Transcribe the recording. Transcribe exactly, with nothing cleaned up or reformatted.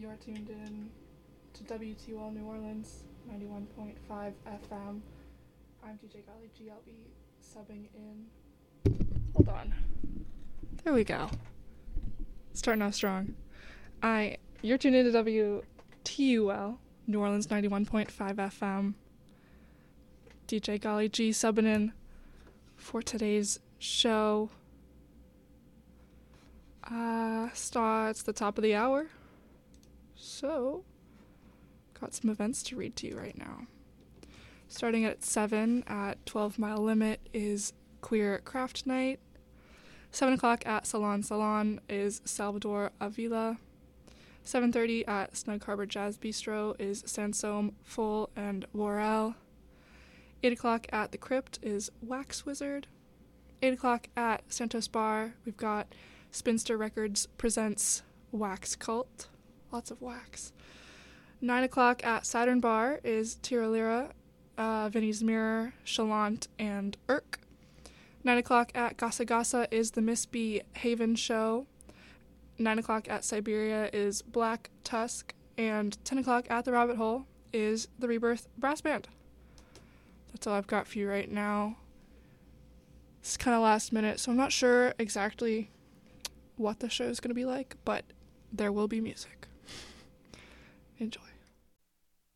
You're tuned in to W T U L New Orleans, ninety-one point five F M. I'm D J Golly G. I'll be subbing in. Hold on. There we go. Starting off strong. I, you're tuned in to W T U L New Orleans, ninety-one point five F M. D J Golly G subbing in for today's show. Uh, starts the top of the hour. So, got some events to read to you right now. Starting at seven at twelve Mile Limit is Queer Craft Night. seven o'clock at Salon Salon is Salvador Avila. seven thirty at Snug Harbor Jazz Bistro is Sansome, Full, and Worrell. eight o'clock at The Crypt is Wax Wizard. eight o'clock at Santos Bar, we've got Spinster Records presents Wax Cult. Lots of wax. nine o'clock at Saturn Bar is Tiralira, uh, Vinnie's Mirror, Chalant, and Irk. nine o'clock at Gasa Gasa is the Miss B Haven Show. nine o'clock at Siberia is Black Tusk. And ten o'clock at the Rabbit Hole is the Rebirth Brass Band. That's all I've got for you right now. It's kind of last minute, so I'm not sure exactly what the show is going to be like, but there will be music. Enjoy.